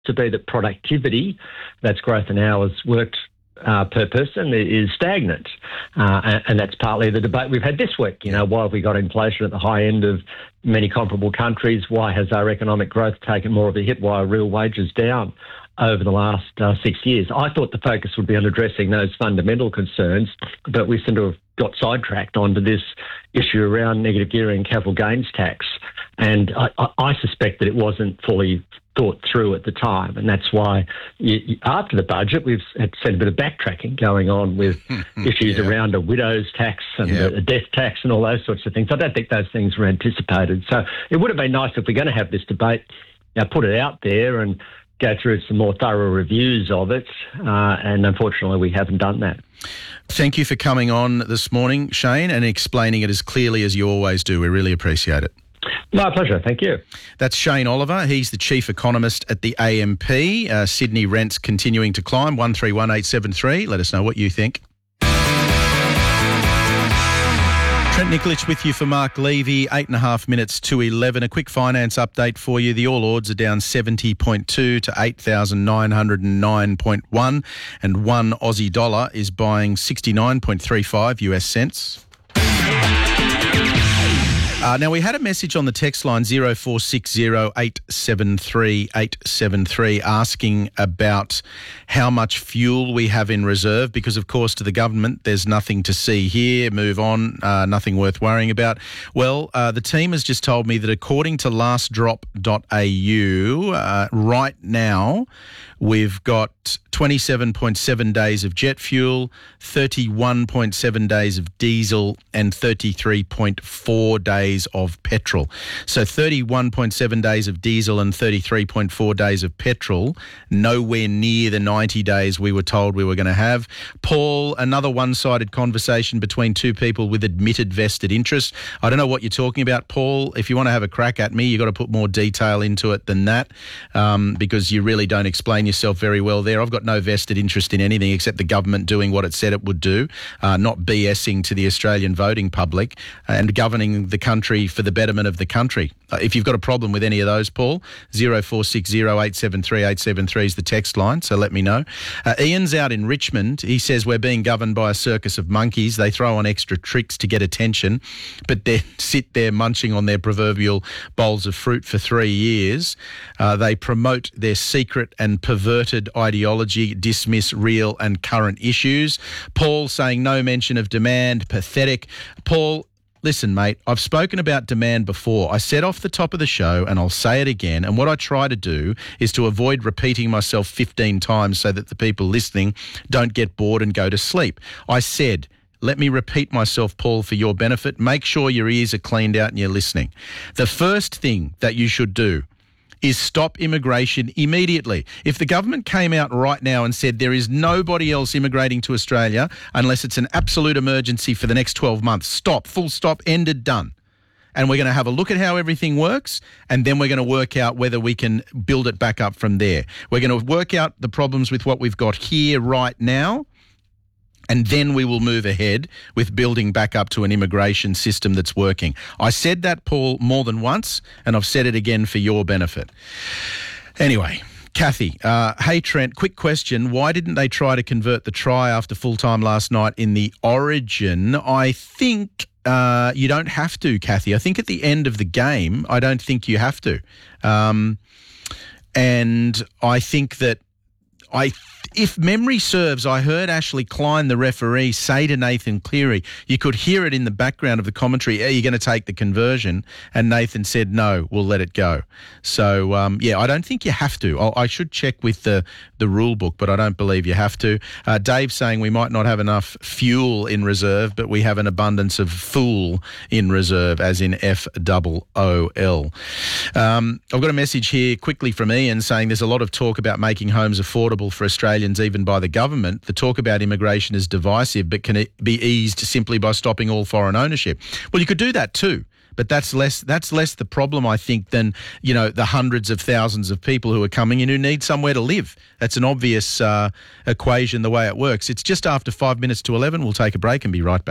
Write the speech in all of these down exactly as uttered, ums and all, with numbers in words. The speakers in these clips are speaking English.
to be that productivity, that's growth in hours worked uh, per person, is stagnant. Uh, and, and that's partly the debate we've had this week. You know, why have we got inflation at the high end of many comparable countries? Why has our economic growth taken more of a hit? Why are real wages down over the last uh, six years? I thought the focus would be on addressing those fundamental concerns, but we seem to have got sidetracked onto this issue around negative gearing and capital gains tax. And I, I, I suspect that it wasn't fully thought through at the time. And that's why you, you, after the budget, we've had seen a bit of backtracking going on with issues yeah. around a widow's tax and yeah. a death tax and all those sorts of things. I don't think those things were anticipated. So it would have been nice if we're going to have this debate, you know, put it out there and go through some more thorough reviews of it. Uh, and unfortunately, we haven't done that. Thank you for coming on this morning, Shane, and explaining it as clearly as you always do. We really appreciate it. My pleasure. Thank you. That's Shane Oliver. He's the chief economist at the A M P. Uh, Sydney rents continuing to climb. one three one eight seven three. Let us know what you think. Trent Nikolic with you for Mark Levy. Eight and a half minutes to eleven. A quick finance update for you. The All Ords are down seventy point two to eight thousand nine hundred nine point one, and one Aussie dollar is buying sixty-nine point three five US cents. Uh, now, we had a message on the text line zero four six zero eight seven three eight seven three asking about how much fuel we have in reserve because, of course, to the government, there's nothing to see here, move on, uh, nothing worth worrying about. Well, uh, the team has just told me that according to last drop dot a u, uh, right now we've got twenty-seven point seven days of jet fuel, thirty-one point seven days of diesel and thirty-three point four days of petrol. So thirty-one point seven days of diesel and thirty-three point four days of petrol, nowhere near the ninety days we were told we were going to have. Paul, another one-sided conversation between two people with admitted vested interest. I don't know what you're talking about, Paul. If you want to have a crack at me, you've got to put more detail into it than that um, because you really don't explain yourself very well there. I've got no vested interest in anything except the government doing what it said it would do, uh, not BSing to the Australian voting public and governing the country for the betterment of the country. Uh, if you've got a problem with any of those, Paul, zero four six zero eight seven three eight seven three is the text line, so let me know. Uh, Ian's out in Richmond. He says we're being governed by a circus of monkeys. They throw on extra tricks to get attention, but then sit there munching on their proverbial bowls of fruit for three years. Uh, they promote their secret and perverted ideology, dismiss real and current issues. Paul saying no mention of demand, pathetic. Paul, listen, mate, I've spoken about demand before. I said off the top of the show, and I'll say it again, and what I try to do is to avoid repeating myself fifteen times so that the people listening don't get bored and go to sleep. I said, let me repeat myself, Paul, for your benefit. Make sure your ears are cleaned out and you're listening. The first thing that you should do is stop immigration immediately. If the government came out right now and said there is nobody else immigrating to Australia unless it's an absolute emergency for the next twelve months, stop, full stop, ended, done. And we're going to have a look at how everything works, and then we're going to work out whether we can build it back up from there. We're going to work out the problems with what we've got here right now, and then we will move ahead with building back up to an immigration system that's working. I said that, Paul, more than once, and I've said it again for your benefit. Anyway, Kathy, uh, hey, Trent, quick question. Why didn't they try to convert the try after full time last night in the Origin? I think uh, you don't have to, Kathy. I think at the end of the game, I don't think you have to. Um, and I think that I, if memory serves, I heard Ashley Klein, the referee, say to Nathan Cleary, you could hear it in the background of the commentary, are you going to take the conversion? And Nathan said, no, we'll let it go. So, um, yeah, I don't think you have to. I'll, I should check with the, the rule book, but I don't believe you have to. Uh, Dave's saying we might not have enough fuel in reserve, but we have an abundance of fool in reserve, as in F O O L. Um, I've got a message here quickly from Ian saying there's a lot of talk about making homes affordable for Australians, even by the government. The talk about immigration is divisive, but can it be eased simply by stopping all foreign ownership? Well, you could do that too, but that's less that's less the problem, I think, than, you know, the hundreds of thousands of people who are coming in who need somewhere to live. That's an obvious uh, equation, the way it works. It's just after five minutes to eleven. We'll take a break and be right back.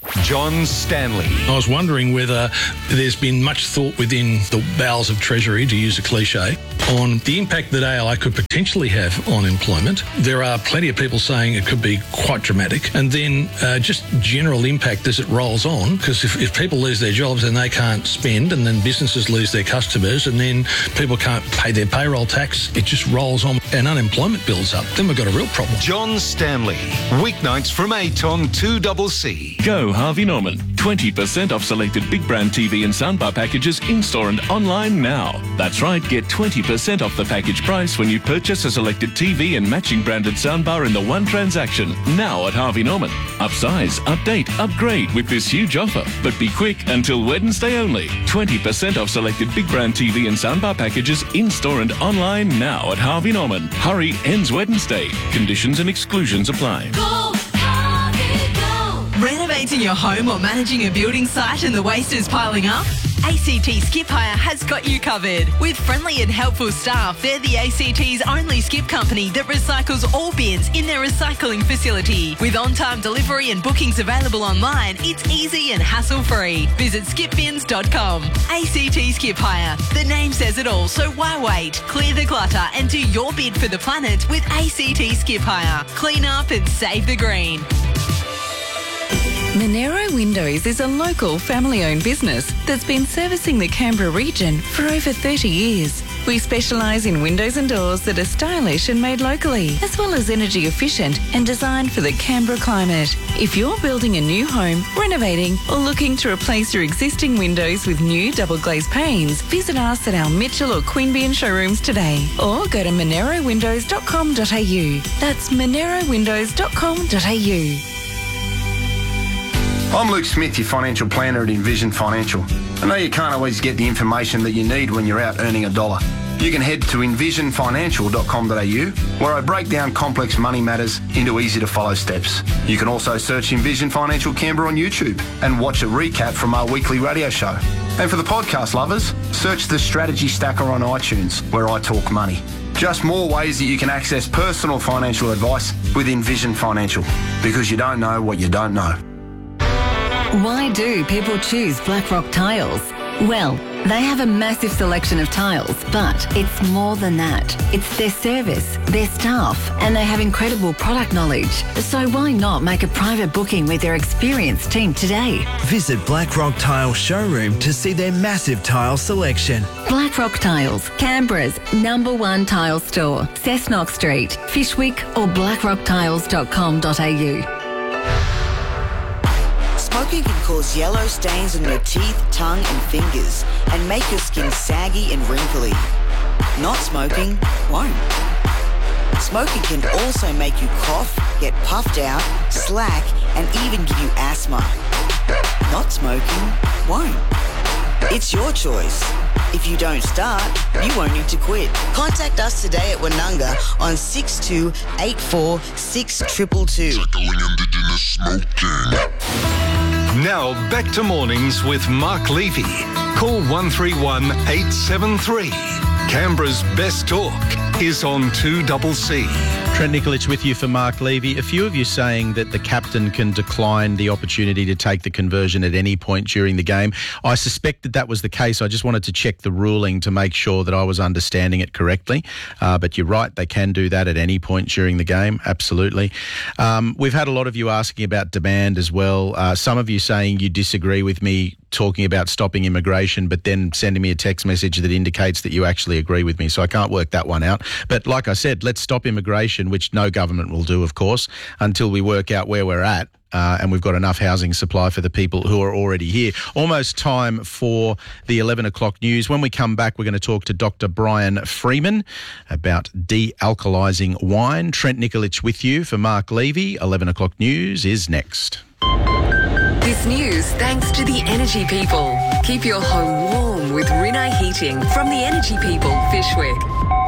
John Stanley. I was wondering whether there's been much thought within the bowels of Treasury, to use a cliche, on the impact that A L A could potentially have on employment. There are plenty of people saying it could be quite dramatic. And then uh, just general impact as it rolls on, because if, if people lose their jobs and they can't spend, and then businesses lose their customers, and then people can't pay their payroll tax, it just rolls on and unemployment builds up. Then we've got a real problem. John Stanley. Weeknights from eight on two C C. Go Harvey Norman. twenty percent off selected big brand T V and soundbar packages in-store and online now. That's right, get twenty percent off the package price when you purchase a selected T V and matching branded soundbar in the one transaction. Now at Harvey Norman. Upsize, update, upgrade with this huge offer. But be quick, until Wednesday only. twenty percent off selected big brand T V and soundbar packages in-store and online now at Harvey Norman. Hurry, ends Wednesday. Conditions and exclusions apply. Go, Harvey, go. Renovating your home or managing a building site and the waste is piling up? A C T Skip Hire has got you covered. With friendly and helpful staff, they're the A C T's only skip company that recycles all bins in their recycling facility. With on-time delivery and bookings available online, it's easy and hassle-free. Visit skip bins dot com. A C T Skip Hire. The name says it all, so why wait? Clear the clutter and do your bid for the planet with A C T Skip Hire. Clean up and save the green. Monero Windows is a local family-owned business that's been servicing the Canberra region for over thirty years. We specialise in windows and doors that are stylish and made locally, as well as energy efficient and designed for the Canberra climate. If you're building a new home, renovating, or looking to replace your existing windows with new double glazed panes, visit us at our Mitchell or Queanbeyan showrooms today, or go to monero windows dot com dot a u. That's monero windows dot com dot a u. I'm Luke Smith, your financial planner at Envision Financial. I know you can't always get the information that you need when you're out earning a dollar. You can head to envision financial dot com dot a u, where I break down complex money matters into easy-to-follow steps. You can also search Envision Financial Canberra on YouTube and watch a recap from our weekly radio show. And for the podcast lovers, search the Strategy Stacker on iTunes, where I talk money. Just more ways that you can access personal financial advice with Envision Financial, because you don't know what you don't know. Why do people choose Blackrock Tiles? Well, they have a massive selection of tiles, but it's more than that. It's their service, their staff, and they have incredible product knowledge. So why not make a private booking with their experienced team today? Visit Blackrock Tile Showroom to see their massive tile selection. Blackrock Tiles, Canberra's number one tile store. Cessnock Street, Fishwick or blackrock tiles dot com dot a u. Smoking can cause yellow stains on your teeth, tongue and fingers and make your skin saggy and wrinkly. Not smoking won't. Smoking can also make you cough, get puffed out, slack and even give you asthma. Not smoking won't. It's your choice. If you don't start, you won't need to quit. Contact us today at Wanunga on six two eight four six two two two. Tackling Indigenous smoking. Now back to mornings with Mark Levy. Call one three one eight seven three. Canberra's best talk is on two C C. Trent Nikolic with you for Mark Levy. A few of you saying that the captain can decline the opportunity to take the conversion at any point during the game. I suspect that that was the case. I just wanted to check the ruling to make sure that I was understanding it correctly. Uh, but you're right, they can do that at any point during the game. Absolutely. Um, we've had a lot of you asking about demand as well. Uh, some of you saying you disagree with me talking about stopping immigration, but then sending me a text message that indicates that you actually agree with me. So I can't work that one out. But like I said, let's stop immigration, which no government will do, of course, until we work out where we're at. Uh, and we've got enough housing supply for the people who are already here. Almost time for the eleven o'clock news. When we come back, we're going to talk to Doctor Brian Freeman about de-alkalising wine. Trent Nikolic with you for Mark Levy. eleven o'clock news is next. This news thanks to the Energy People. Keep your home warm with Rinnai Heating from the Energy People, Fishwick.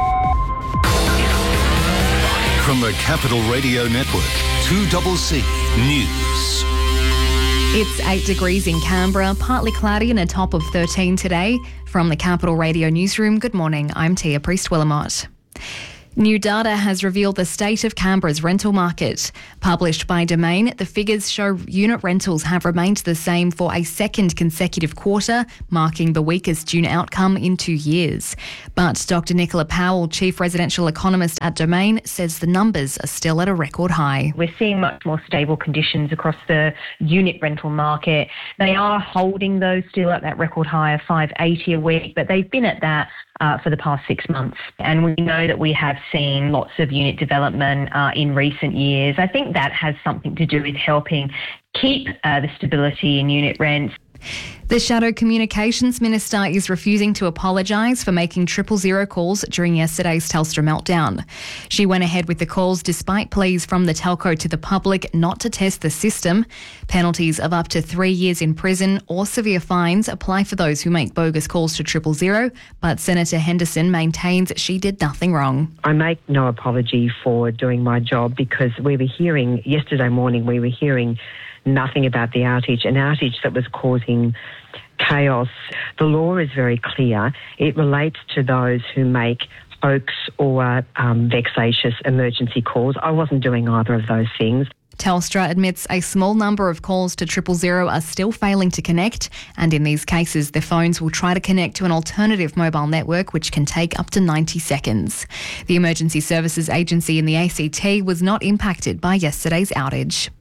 From the Capital Radio Network, two C C News. It's eight degrees in Canberra, partly cloudy and a top of thirteen today. From the Capital Radio Newsroom, good morning, I'm Tia Priest-Willamot. New data has revealed the state of Canberra's rental market. Published by Domain, the figures show unit rentals have remained the same for a second consecutive quarter, marking the weakest June outcome in two years. But Doctor Nicola Powell, Chief Residential Economist at Domain, says the numbers are still at a record high. We're seeing much more stable conditions across the unit rental market. They are holding those still at that record high of five eighty a week, but they've been at that Uh, for the past six months. And we know that we have seen lots of unit development uh, in recent years. I think that has something to do with helping keep uh, the stability in unit rents. The Shadow Communications Minister is refusing to apologise for making triple zero calls during yesterday's Telstra meltdown. She went ahead with the calls despite pleas from the telco to the public not to test the system. Penalties of up to three years in prison or severe fines apply for those who make bogus calls to triple zero, but Senator Henderson maintains she did nothing wrong. I make no apology for doing my job because we were hearing, yesterday morning we were hearing nothing about the outage, an outage that was causing chaos. The law is very clear. It relates to those who make hoax or um, vexatious emergency calls. I wasn't doing either of those things. Telstra admits a small number of calls to triple zero are still failing to connect, and in these cases, the phones will try to connect to an alternative mobile network, which can take up to ninety seconds. The Emergency Services Agency in the A C T was not impacted by yesterday's outage.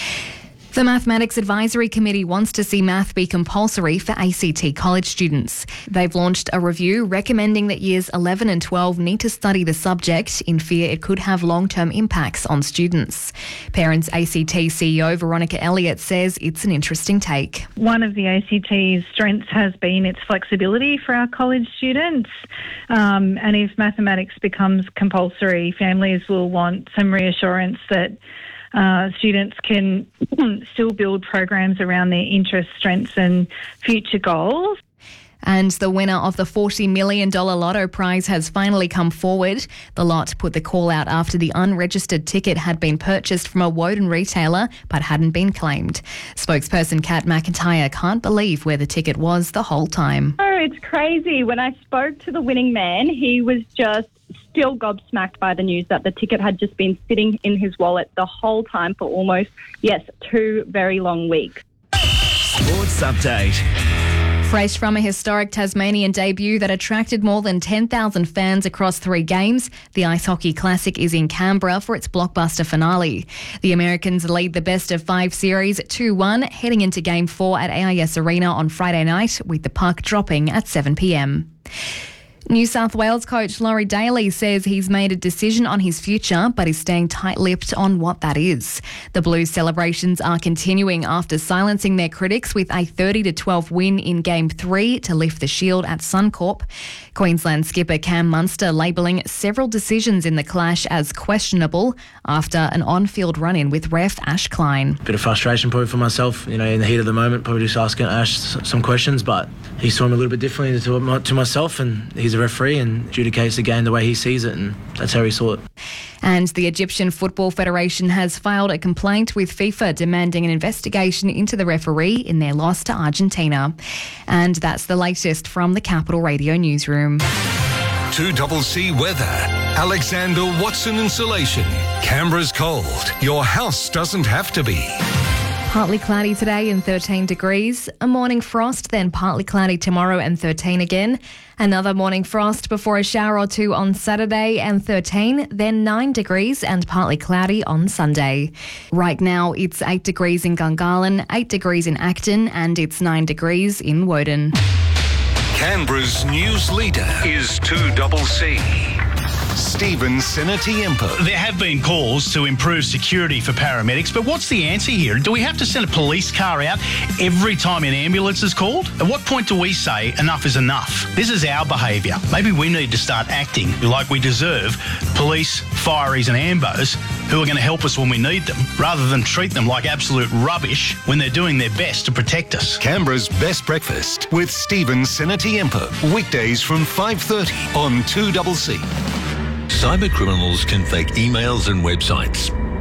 The Mathematics Advisory Committee wants to see math be compulsory for A C T college students. They've launched a review recommending that years eleven and twelve need to study the subject in fear it could have long-term impacts on students. Parents A C T C E O Veronica Elliott says it's an interesting take. One of the A C T's strengths has been its flexibility for our college students. Um, and if mathematics becomes compulsory, families will want some reassurance that Uh, students can still build programs around their interests, strengths and future goals. And the winner of the forty million dollars Lotto prize has finally come forward. The lot put the call out after the unregistered ticket had been purchased from a Woden retailer but hadn't been claimed. Spokesperson Kat McIntyre can't believe where the ticket was the whole time. Oh, it's crazy. When I spoke to the winning man, he was just still gobsmacked by the news that the ticket had just been sitting in his wallet the whole time for almost, yes, two very long weeks. Sports Update. Fresh from a historic Tasmanian debut that attracted more than ten thousand fans across three games, the Ice Hockey Classic is in Canberra for its blockbuster finale. The Americans lead the best of five series two one, heading into Game four at A I S Arena on Friday night, with the puck dropping at seven p.m. New South Wales coach Laurie Daly says he's made a decision on his future but is staying tight-lipped on what that is. The Blues celebrations are continuing after silencing their critics with a thirty to twelve win in Game three to lift the shield at Suncorp. Queensland skipper Cam Munster labelling several decisions in the clash as questionable after an on-field run-in with ref Ash Klein. Bit of frustration probably for myself, you know, in the heat of the moment, probably just asking Ash some questions, but he saw him a little bit differently to, to myself, and he's a referee and adjudicates the game the way he sees it, and that's how he saw it. And the Egyptian Football Federation has filed a complaint with FIFA demanding an investigation into the referee in their loss to Argentina. And that's the latest from the Capital Radio newsroom. two C weather. Alexander Watson Insulation. Canberra's cold. Your house doesn't have to be. Partly cloudy today and thirteen degrees. A morning frost, then partly cloudy tomorrow and thirteen again. Another morning frost before a shower or two on Saturday and thirteen, then nine degrees and partly cloudy on Sunday. Right now it's eight degrees in Gungahlin, eight degrees in Acton, and it's nine degrees in Woden. Canberra's news leader is two C. Stephen Senatiempo. There have been calls to improve security for paramedics, but what's the answer here? Do we have to send a police car out every time an ambulance is called? At what point do we say enough is enough? This is our behaviour. Maybe we need to start acting like we deserve police, fireys and ambos who are going to help us when we need them, rather than treat them like absolute rubbish when they're doing their best to protect us. Canberra's Best Breakfast with Stephen Senatiempo. Weekdays from five thirty on two C. Cyber criminals can fake emails and websites.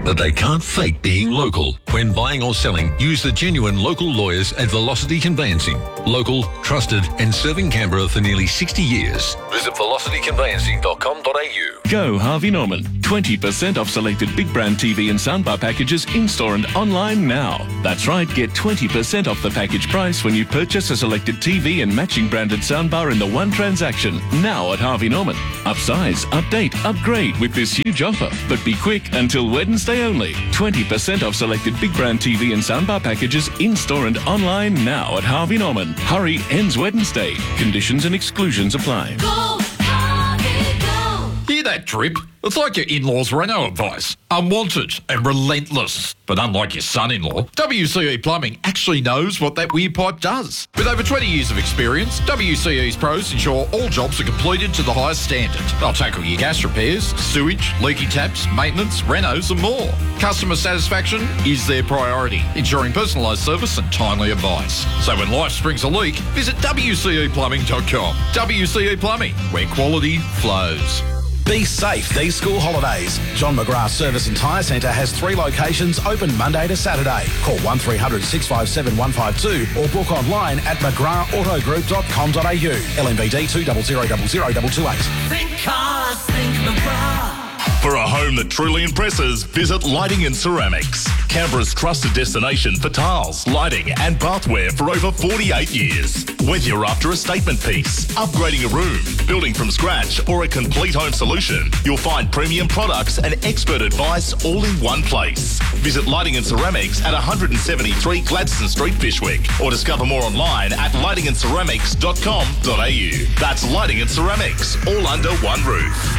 that they can't fake being local. When buying or selling, use the genuine local lawyers at Velocity Conveyancing. Local, trusted and serving Canberra for nearly sixty years. Visit velocity conveyancing dot com dot a u. Go Harvey Norman. twenty percent off selected big brand T V and soundbar packages in-store and online now. That's right, get twenty percent off the package price when you purchase a selected T V and matching branded soundbar in the one transaction. Now at Harvey Norman. Upsize, update, upgrade with this huge offer. But be quick, until Wednesday only. twenty percent off selected big brand T V and soundbar packages in-store and online now at Harvey Norman. Hurry, ends Wednesday. Conditions and exclusions apply. Go, Harvey, go. Hear that drip? It's like your in-laws' Renault advice. Unwanted and relentless. But unlike your son-in-law, W C E Plumbing actually knows what that weird pipe does. With over twenty years of experience, W C E's pros ensure all jobs are completed to the highest standard. They'll tackle your gas repairs, sewage, leaky taps, maintenance, renos and more. Customer satisfaction is their priority, ensuring personalised service and timely advice. So when life springs a leak, visit w c e plumbing dot com. W C E Plumbing, where quality flows. Be safe these school holidays. John McGrath Service and Tyre Centre has three locations open Monday to Saturday. Call one three hundred six five seven one five two or book online at mcgrath auto group dot com dot a u. L M V D two zero zero zero zero two two eight. Think cars, think McGrath. For a home that truly impresses, visit Lighting and Ceramics. Canberra's trusted destination for tiles, lighting and bathware for over forty-eight years. Whether you're after a statement piece, upgrading a room, building from scratch or a complete home solution, you'll find premium products and expert advice all in one place. Visit Lighting and Ceramics at one seventy-three Gladstone Street, Fishwick, or discover more online at lighting and ceramics dot com dot a u. That's Lighting and Ceramics, all under one roof.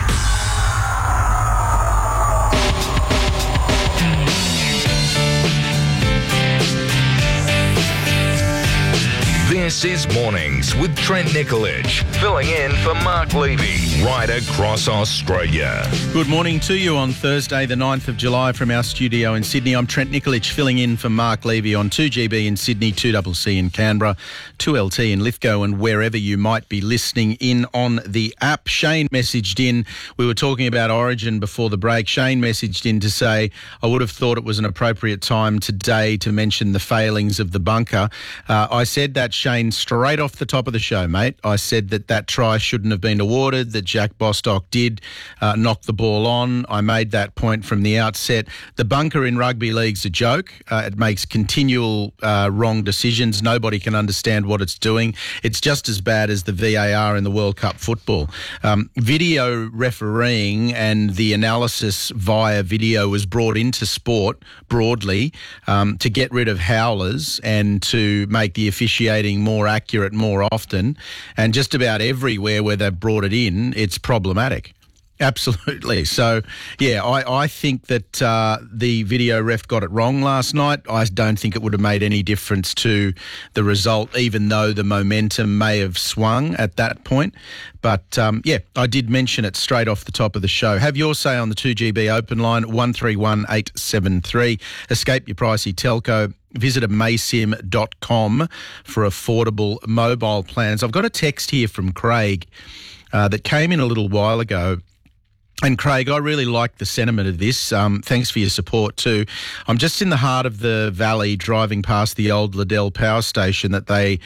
This is Mornings with Trent Nicolich, filling in for Mark Levy, right across Australia. Good morning to you on Thursday, the ninth of July from our studio in Sydney. I'm Trent Nicolich, filling in for Mark Levy on two G B in Sydney, two C C in Canberra, two L T in Lithgow and wherever you might be listening in on the app. Shane messaged in, we were talking about Origin before the break. Shane messaged in to say, I would have thought it was an appropriate time today to mention the failings of the bunker. Uh, I said that, Shane, straight off the top of the show, mate. I said that that try shouldn't have been awarded, that Jack Bostock did uh, knock the ball on. I made that point from the outset. The bunker in rugby league's a joke. Uh, it makes continual uh, wrong decisions. Nobody can understand what it's doing. It's just as bad as the V A R in the World Cup football. Um, video refereeing and the analysis via video was brought into sport broadly um, to get rid of howlers and to make the officiating more accurate more often, and just about everywhere where they've brought it in, it's problematic. Absolutely. So, yeah, I, I think that uh, the video ref got it wrong last night. I don't think it would have made any difference to the result, even though the momentum may have swung at that point. But, um, yeah, I did mention it straight off the top of the show. Have your say on the two G B open line, one three one eight seven three. Escape your pricey telco. Visit amaysim dot com for affordable mobile plans. I've got a text here from Craig uh, that came in a little while ago. And Craig, I really like the sentiment of this. Um, thanks for your support too. I'm just in the heart of the valley, driving past the old Liddell power station that they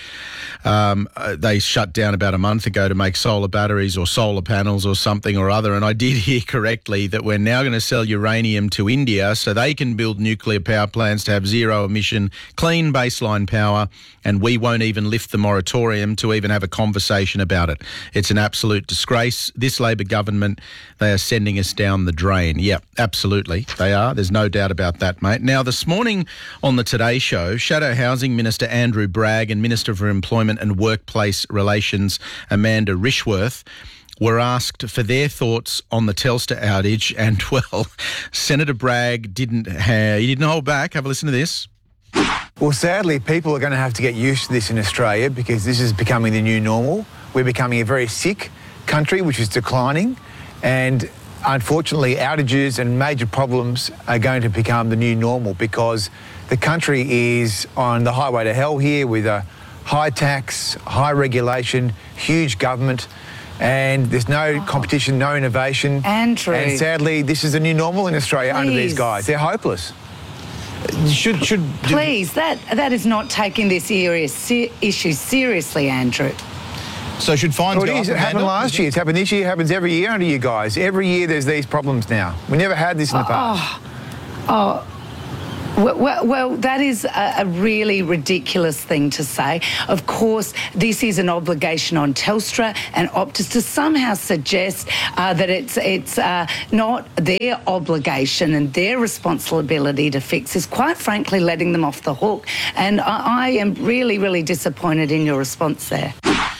um, they shut down about a month ago to make solar batteries or solar panels or something or other. And I did hear correctly that we're now going to sell uranium to India so they can build nuclear power plants to have zero emission, clean baseline power, and we won't even lift the moratorium to even have a conversation about it. It's an absolute disgrace. This Labor government, they are sending us down the drain. Yeah, absolutely, they are. There's no doubt about that, mate. Now, this morning on the Today Show, Shadow Housing Minister Andrew Bragg and Minister for Employment and Workplace Relations Amanda Rishworth were asked for their thoughts on the Telstra outage, and, well, Senator Bragg didn't, have, he didn't hold back. Have a listen to this. Well, sadly, people are going to have to get used to this in Australia because this is becoming the new normal. We're becoming a very sick country, which is declining, and unfortunately, outages and major problems are going to become the new normal because the country is on the highway to hell here with a high tax, high regulation, huge government, and there's no competition, no innovation. Andrew. And sadly, this is the new normal in Australia under these Please. guys. They're hopeless. Should should Please, that that is not taking this area, se- issue seriously, Andrew. So should fines well, go it, is. up It happened Amanda? last year. It's happened this year. It happens every year under you guys. Every year there's these problems now. We never had this in the past. Oh, well, well, well that is a, a really ridiculous thing to say. Of course, this is an obligation on Telstra and Optus to somehow suggest uh, that it's it's uh, not their obligation and their responsibility to fix is quite frankly letting them off the hook. And I, I am really, really disappointed in your response there.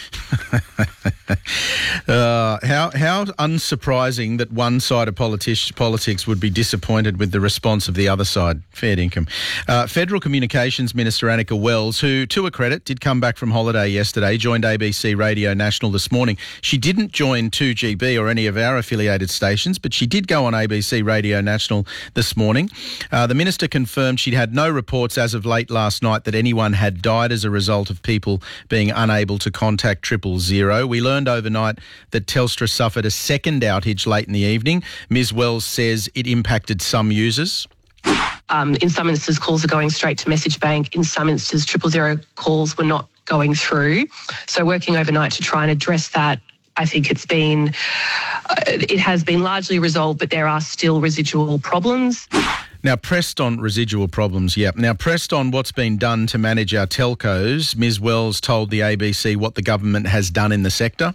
Uh, how how unsurprising that one side of politi- politics would be disappointed with the response of the other side. Fair dinkum. Uh, Federal Communications Minister Annika Wells, who, to her credit, did come back from holiday yesterday, joined A B C Radio National this morning. She didn't join two G B or any of our affiliated stations, but she did go on A B C Radio National this morning. Uh, the minister confirmed she'd had no reports as of late last night that anyone had died as a result of people being unable to contact triple zero. We learned overnight that Telstra suffered a second outage late in the evening. Miz Wells says it impacted some users. Um, in some instances, calls are going straight to message bank. In some instances, triple zero calls were not going through. So working overnight to try and address that, I think it's been, uh, it has been largely resolved, but there are still residual problems. Now, pressed on residual problems, yep. Now, pressed on what's been done to manage our telcos, Miz Wells told the A B C what the government has done in the sector.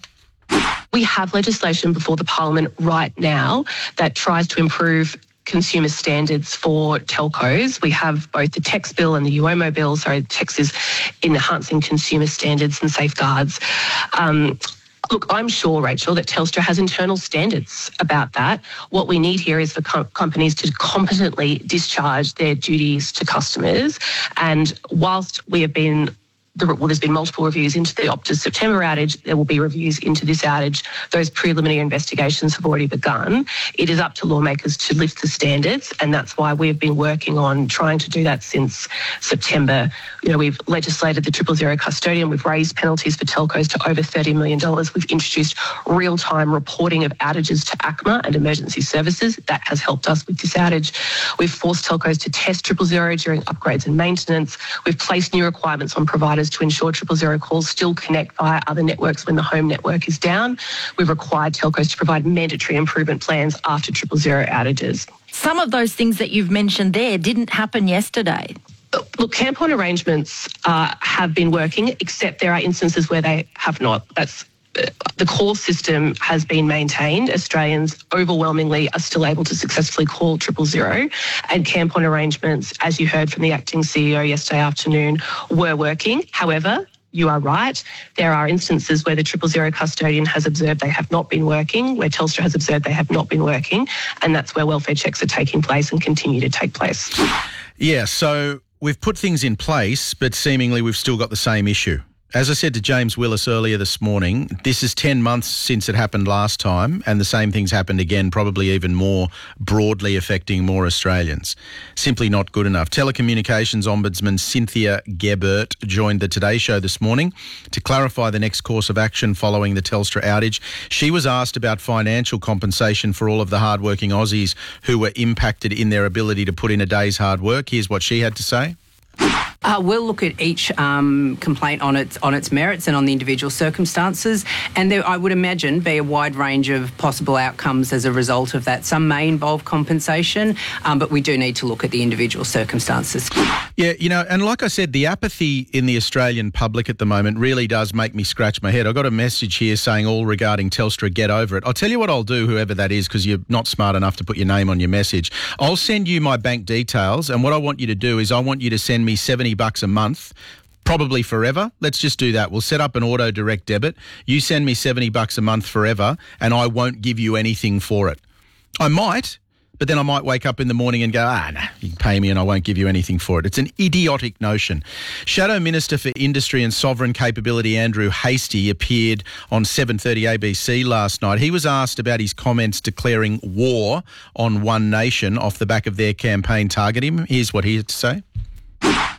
We have legislation before the Parliament right now that tries to improve consumer standards for telcos. We have both the T E X bill and the U O M O bill. Sorry, the T E X is enhancing consumer standards and safeguards. Um, Look, I'm sure, Rachel, that Telstra has internal standards about that. What we need here is for com- companies to competently discharge their duties to customers. And whilst we have been Well, there's been multiple reviews into the Optus September outage. There will be reviews into this outage. Those preliminary investigations have already begun. It is up to lawmakers to lift the standards, and that's why we've been working on trying to do that since September. You know, we've legislated the triple zero custodian. We've raised penalties for telcos to over thirty million dollars. We've introduced real-time reporting of outages to A C M A and emergency services. That has helped us with this outage. We've forced telcos to test triple zero during upgrades and maintenance. We've placed new requirements on providers to ensure triple zero calls still connect via other networks when the home network is down. We've required telcos to provide mandatory improvement plans after triple zero outages. Some of those things that you've mentioned there didn't happen yesterday. Look, camp-on arrangements uh, have been working, except there are instances where they have not. That's the call system has been maintained. Australians overwhelmingly are still able to successfully call triple zero, and camp-on arrangements, as you heard from the acting C E O yesterday afternoon, were working. However, you are right. There are instances where the triple zero custodian has observed they have not been working, where Telstra has observed they have not been working, and that's where welfare checks are taking place and continue to take place. Yeah, so we've put things in place, but seemingly we've still got the same issue. As I said to James Willis earlier this morning, this is ten months since it happened last time, and the same things happened again, probably even more broadly affecting more Australians. Simply not good enough. Telecommunications Ombudsman Cynthia Gebert joined the Today Show this morning to clarify the next course of action following the Telstra outage. She was asked about financial compensation for all of the hardworking Aussies who were impacted in their ability to put in a day's hard work. Here's what she had to say. Uh, we'll look at each um, complaint on its on its merits and on the individual circumstances, and there, I would imagine, be a wide range of possible outcomes as a result of that. Some may involve compensation, um, but we do need to look at the individual circumstances. Yeah, you know, and like I said, the apathy in the Australian public at the moment really does make me scratch my head. I got a message here saying all regarding Telstra, get over it. I'll tell you what I'll do, whoever that is, because you're not smart enough to put your name on your message. I'll send you my bank details, and what I want you to do is I want you to send me seventy bucks a month, probably forever. Let's just do that. We'll set up an auto direct debit. You send me seventy bucks a month forever, and I won't give you anything for it. I might, but then I might wake up in the morning and go, ah, nah, you can pay me and I won't give you anything for it. It's an idiotic notion. Shadow Minister for Industry and Sovereign Capability Andrew Hastie appeared on seven thirty A B C last night. He was asked about his comments declaring war on One Nation off the back of their campaign targeting him. Here's what he had to say.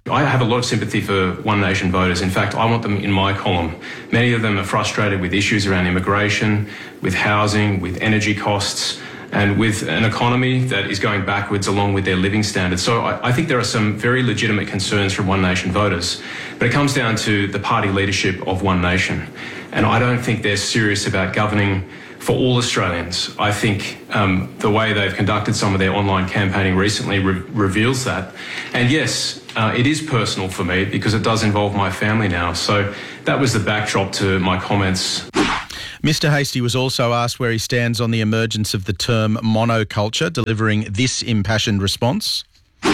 I have a lot of sympathy for One Nation voters. In fact, I want them in my column. Many of them are frustrated with issues around immigration, with housing, with energy costs, and with an economy that is going backwards along with their living standards. So I, I think there are some very legitimate concerns from One Nation voters. But it comes down to the party leadership of One Nation. And I don't think they're serious about governing for all Australians. I think um, the way they've conducted some of their online campaigning recently re- reveals that. And yes, uh, it is personal for me because it does involve my family now. So that was the backdrop to my comments. Mister Hastie was also asked where he stands on the emergence of the term monoculture, delivering this impassioned response.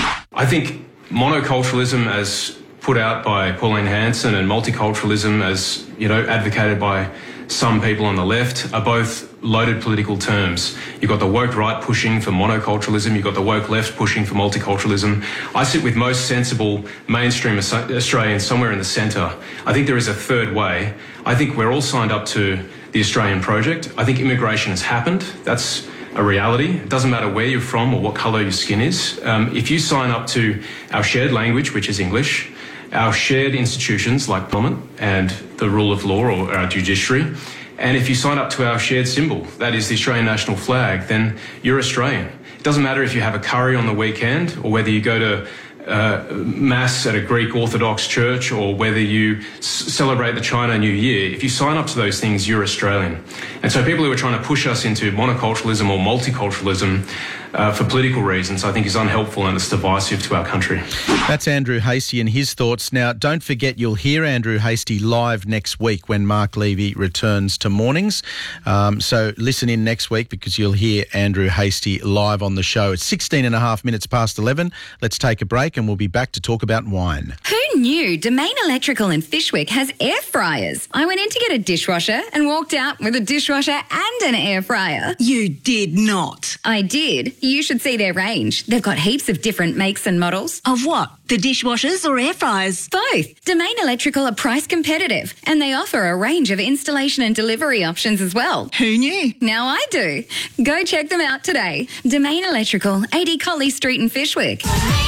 I think monoculturalism, as put out by Pauline Hanson, and multiculturalism, as you know, advocated by some people on the left, are both loaded political terms. You've got the woke right pushing for monoculturalism, you've got the woke left pushing for multiculturalism. I sit with most sensible mainstream Australians somewhere in the centre. I think there is a third way. I think we're all signed up to the Australian project. I think immigration has happened. That's a reality. It doesn't matter where you're from or what colour your skin is. Um, if you sign up to our shared language, which is English, our shared institutions like Parliament and the rule of law or our judiciary, and if you sign up to our shared symbol, that is the Australian national flag, then you're Australian. It doesn't matter if you have a curry on the weekend or whether you go to uh, Mass at a Greek Orthodox church or whether you s- celebrate the China New Year. If you sign up to those things, you're Australian. And so people who are trying to push us into monoculturalism or multiculturalism Uh, for political reasons, I think is unhelpful and it's divisive to our country. That's Andrew Hastie and his thoughts. Now, don't forget you'll hear Andrew Hastie live next week when Mark Levy returns to mornings. Um, so listen in next week because you'll hear Andrew Hastie live on the show. It's sixteen and a half minutes past eleven. Let's take a break and we'll be back to talk about wine. Who knew Domain Electrical in Fishwick has air fryers? I went in to get a dishwasher and walked out with a dishwasher and an air fryer. You did not. I did. You should see their range. They've got heaps of different makes and models. Of what? The dishwashers or air fryers? Both. Domain Electrical are price competitive and they offer a range of installation and delivery options as well. Who knew? Now I do. Go check them out today. Domain Electrical, eighty Colley Street in Fishwick.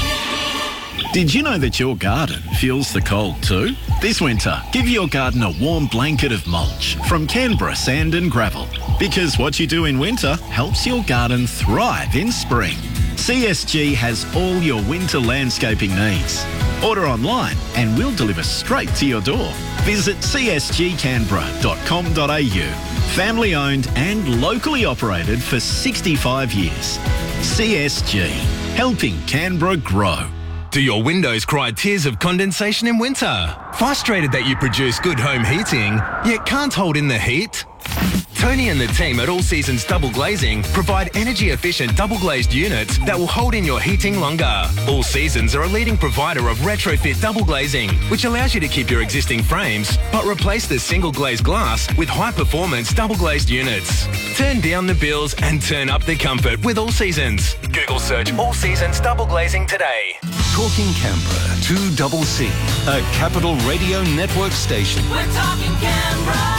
Did you know that your garden feels the cold too? This winter, give your garden a warm blanket of mulch from Canberra Sand and Gravel. Because what you do in winter helps your garden thrive in spring. C S G has all your winter landscaping needs. Order online and we'll deliver straight to your door. Visit c s g canberra dot com dot a u. Family owned and locally operated for sixty-five years. C S G, helping Canberra grow. Do your windows cry tears of condensation in winter? Frustrated that you produce good home heating, yet can't hold in the heat? Tony and the team at All Seasons Double Glazing provide energy-efficient double-glazed units that will hold in your heating longer. All Seasons are a leading provider of retrofit double glazing, which allows you to keep your existing frames, but replace the single-glazed glass with high-performance double-glazed units. Turn down the bills and turn up the comfort with All Seasons. Google search All Seasons Double Glazing today. Talking Canberra, two double C, a Capital Radio Network station. We're talking Canberra.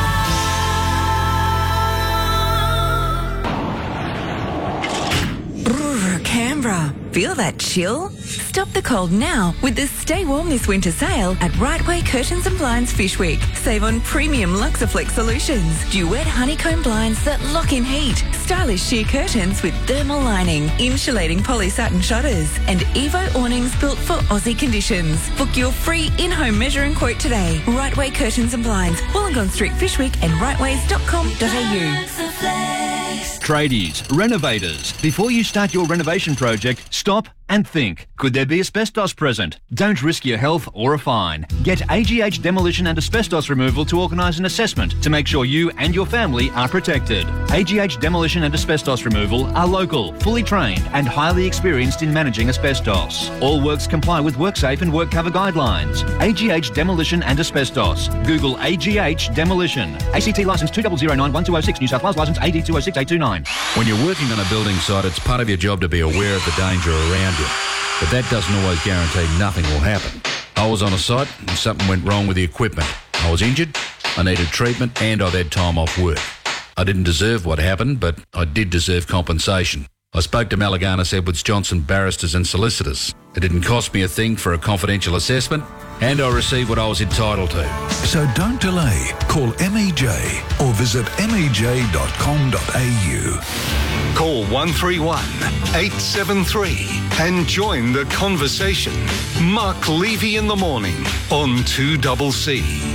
Canberra. Feel that chill? Stop the cold now with the Stay Warm This Winter sale at Right Way Curtains and Blinds Fishwick. Save on premium Luxaflex solutions, duet honeycomb blinds that lock in heat, stylish sheer curtains with thermal lining, insulating poly satin shutters, and Evo awnings built for Aussie conditions. Book your free in-home measuring quote today. Right Way Curtains and Blinds, Wollongong Street, Fishwick, and rightways dot com dot a u. Tradies, renovators, before you start your renovation project, stop and think. Could there be asbestos present? Don't risk your health or a fine. Get A G H Demolition and Asbestos Removal to organise an assessment to make sure you and your family are protected. A G H Demolition and Asbestos Removal are local, fully trained and highly experienced in managing asbestos. All works comply with WorkSafe and WorkCover guidelines. A G H Demolition and Asbestos. Google A G H Demolition. A C T licence two zero zero nine one two zero six, New South Wales licence A D two zero six eight two nine. When you're working on a building site, it's part of your job to be aware of the danger around you. But that doesn't always guarantee nothing will happen. I was on a site and something went wrong with the equipment. I was injured, I needed treatment, and I've had time off work. I didn't deserve what happened, but I did deserve compensation. I spoke to Malaganas Edwards Johnson barristers and solicitors. It didn't cost me a thing for a confidential assessment, and I received what I was entitled to. So don't delay. Call M E J or visit m e j dot com dot a u. Call one three one, eight seven three and join the conversation. Mark Levy in the morning on two C C.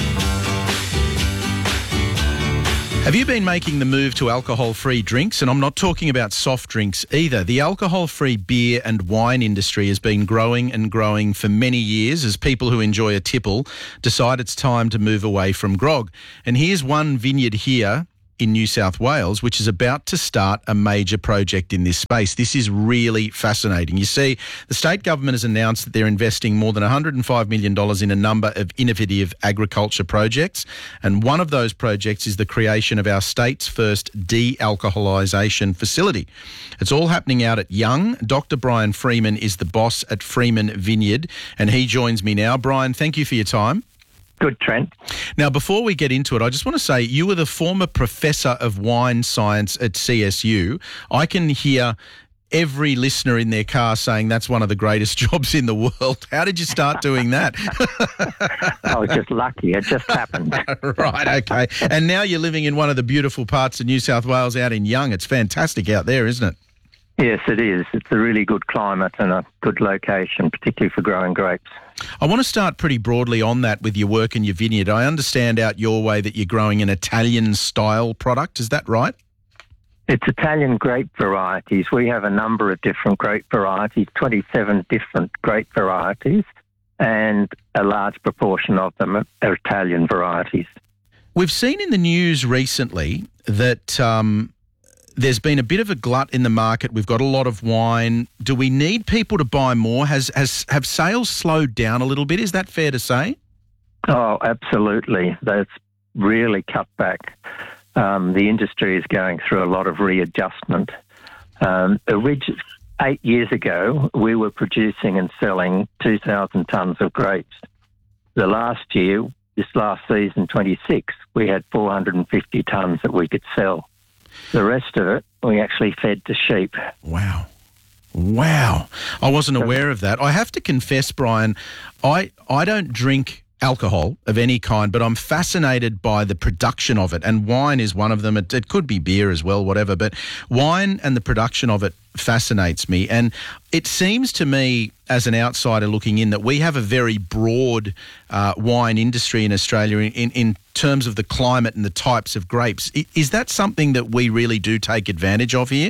Have you been making the move to alcohol-free drinks? And I'm not talking about soft drinks either. The alcohol-free beer and wine industry has been growing and growing for many years as people who enjoy a tipple decide it's time to move away from grog. And here's one vineyard here in New South Wales, which is about to start a major project in this space. This is really fascinating. You see, the state government has announced that they're investing more than one hundred five million dollars in a number of innovative agriculture projects, and one of those projects is the creation of our state's first de-alcoholisation facility. It's all happening out at Young. Doctor Brian Freeman is the boss at Freeman Vineyard, and he joins me now. Brian, thank you for your time. Good, Trent. Now, before we get into it, I just want to say you were the former professor of wine science at C S U. I can hear every listener in their car saying that's one of the greatest jobs in the world. How did you start doing that? I was just lucky. It just happened. Right, okay. And now you're living in one of the beautiful parts of New South Wales out in Young. It's fantastic out there, isn't it? Yes, it is. It's a really good climate and a good location, particularly for growing grapes. I want to start pretty broadly on that with your work in your vineyard. I understand out your way that you're growing an Italian-style product. Is that right? It's Italian grape varieties. We have a number of different grape varieties, twenty-seven different grape varieties, and a large proportion of them are Italian varieties. We've seen in the news recently that um, there's been a bit of a glut in the market. We've got a lot of wine. Do we need people to buy more? Has has have sales slowed down a little bit? Is that fair to say? Oh, absolutely. That's really cut back. Um, the industry is going through a lot of readjustment. Um, orig- eight years ago, we were producing and selling two thousand tonnes of grapes. The last year, this last season, twenty-six, we had four hundred fifty tonnes that we could sell. The rest of it, we actually fed to sheep. Wow. Wow. I wasn't aware of that. I have to confess, Brian, I, I don't drink alcohol of any kind, but I'm fascinated by the production of it, and wine is one of them. It, it could be beer as well, whatever, but wine and the production of it fascinates me. And it seems to me, as an outsider looking in, that we have a very broad uh, wine industry in Australia in, in, in terms of the climate and the types of grapes. Is that something that we really do take advantage of here?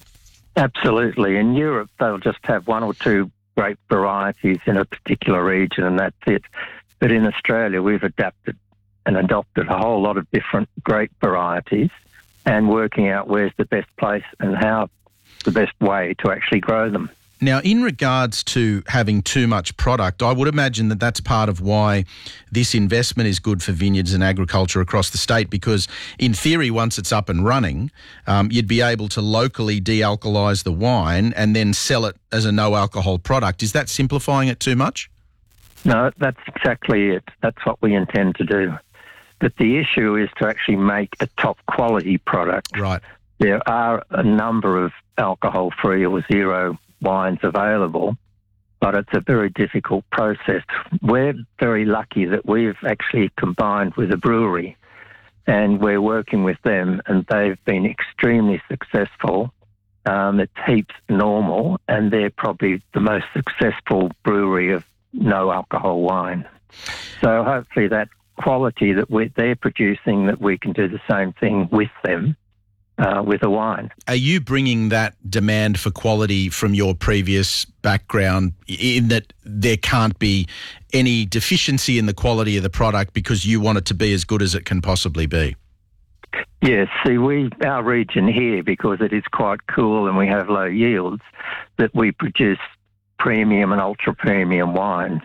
Absolutely. In Europe, they'll just have one or two grape varieties in a particular region, and that's it. But in Australia, we've adapted and adopted a whole lot of different grape varieties and working out where's the best place and how the best way to actually grow them. Now, in regards to having too much product, I would imagine that that's part of why this investment is good for vineyards and agriculture across the state, because in theory, once it's up and running, um, you'd be able to locally de-alcoholise the wine and then sell it as a no-alcohol product. Is that simplifying it too much? No, that's exactly it. That's what we intend to do. But the issue is to actually make a top quality product. Right. There are a number of alcohol-free or zero wines available, but it's a very difficult process. We're very lucky that we've actually combined with a brewery, and we're working with them, and they've been extremely successful. Um, it's Heaps Normal, and they're probably the most successful brewery of no alcohol wine. So hopefully that quality that we're, they're producing, that we can do the same thing with them, uh, with a wine. Are you bringing that demand for quality from your previous background, in that there can't be any deficiency in the quality of the product because you want it to be as good as it can possibly be? Yes, see, we our region here, because it is quite cool and we have low yields, that we produce premium and ultra-premium wines.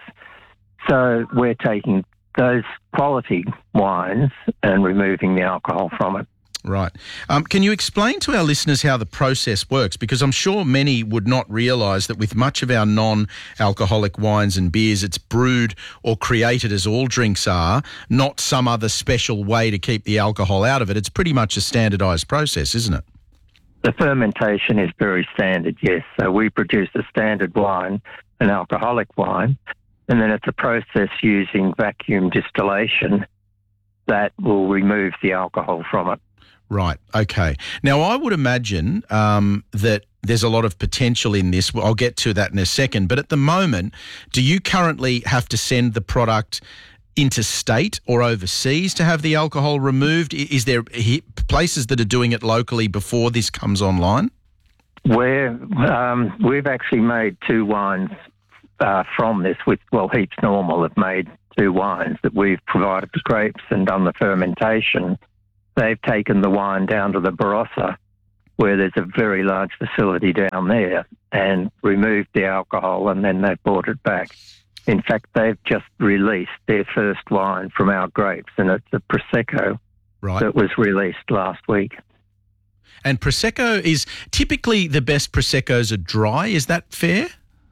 So we're taking those quality wines and removing the alcohol from it. Right. Um, can you explain to our listeners how the process works? Because I'm sure many would not realise that with much of our non-alcoholic wines and beers, it's brewed or created as all drinks are, not some other special way to keep the alcohol out of it. It's pretty much a standardised process, isn't it? The fermentation is very standard, yes. So we produce a standard wine, an alcoholic wine, and then it's a process using vacuum distillation that will remove the alcohol from it. Right, okay. Now, I would imagine um, that there's a lot of potential in this. I'll get to that in a second. But at the moment, do you currently have to send the product interstate or overseas to have the alcohol removed? Is there places that are doing it locally before this comes online? We're, um, we've actually made two wines uh, from this, with, well, Heaps Normal have made two wines that we've provided the grapes and done the fermentation. They've taken the wine down to the Barossa, where there's a very large facility down there, and removed the alcohol, and then they've brought it back. In fact, they've just released their first wine from our grapes, and it's a Prosecco right. that was released last week. And Prosecco is typically the best Proseccos are dry. Is that fair?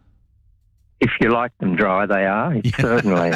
If you like them dry, they are, certainly.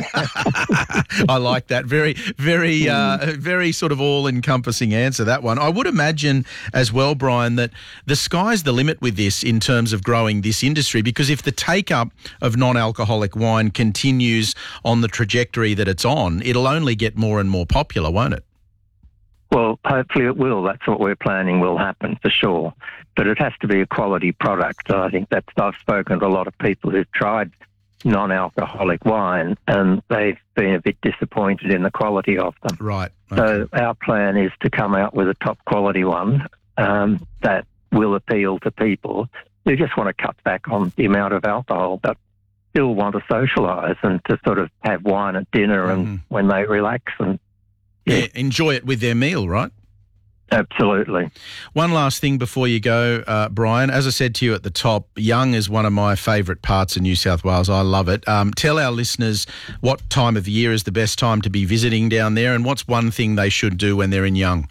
I like that. Very, very, uh, very sort of all-encompassing answer, that one. I would imagine as well, Brian, that the sky's the limit with this in terms of growing this industry, because if the take-up of non-alcoholic wine continues on the trajectory that it's on, it'll only get more and more popular, won't it? Well, hopefully it will. That's what we're planning will happen, for sure. But it has to be a quality product. I think that's, I've spoken to a lot of people who've tried non-alcoholic wine and they've been a bit disappointed in the quality of them. Right. Okay. So our plan is to come out with a top quality one um, that will appeal to people who just want to cut back on the amount of alcohol but still want to socialise and to sort of have wine at dinner mm. and when they relax and yeah. yeah, enjoy it with their meal, right? Absolutely. One last thing before you go, uh, Brian. As I said to you at the top, Young is one of my favourite parts of New South Wales. I love it. Um, tell our listeners what time of year is the best time to be visiting down there, and what's one thing they should do when they're in Young?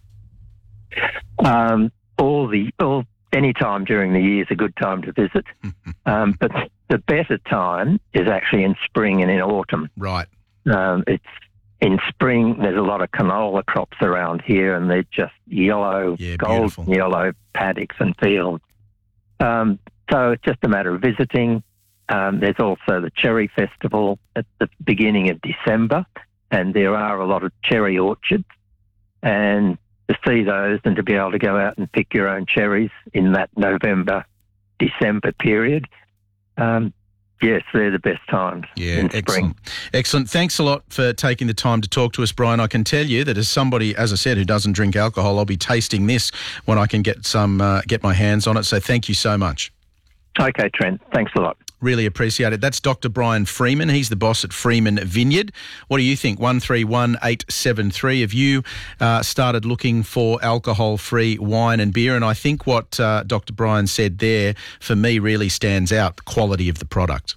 Um, all the all any time during the year is a good time to visit, um, but the better time is actually in spring and in autumn. Right. Um, it's In spring, there's a lot of canola crops around here, and they're just yellow, yeah, golden yellow paddocks and fields. Um, so it's just a matter of visiting. Um, there's also the Cherry Festival at the beginning of December, and there are a lot of cherry orchards. And to see those and to be able to go out and pick your own cherries in that November, December period, um, yes, they're the best times yeah, in spring. Excellent. Excellent. Thanks a lot for taking the time to talk to us, Brian. I can tell you that as somebody, as I said, who doesn't drink alcohol, I'll be tasting this when I can get some, uh, get my hands on it. So thank you so much. Okay, Trent. Thanks a lot. Really appreciate it. That's Doctor Brian Freeman. He's the boss at Freeman Vineyard. What do you think? one three one eight seven three. Have you uh, started looking for alcohol-free wine and beer? And I think what uh, Doctor Brian said there, for me, really stands out, the quality of the product.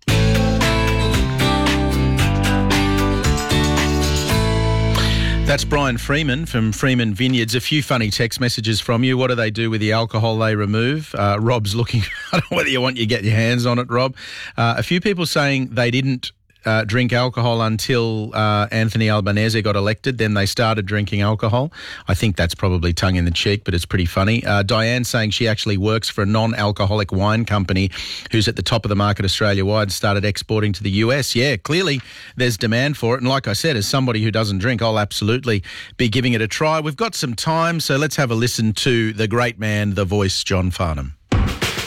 That's Brian Freeman from Freeman Vineyards. A few funny text messages from you. What do they do with the alcohol they remove? Uh, Rob's looking, I don't know whether you want you get your hands on it, Rob. Uh, a few people saying they didn't uh, drink alcohol until uh, Anthony Albanese got elected. Then they started drinking alcohol. I think that's probably tongue in the cheek, but it's pretty funny. Uh, Diane saying she actually works for a non-alcoholic wine company who's at the top of the market Australia-wide, started exporting to the U S. Yeah, clearly there's demand for it. And like I said, as somebody who doesn't drink, I'll absolutely be giving it a try. We've got some time, so let's have a listen to the great man, the voice, John Farnham.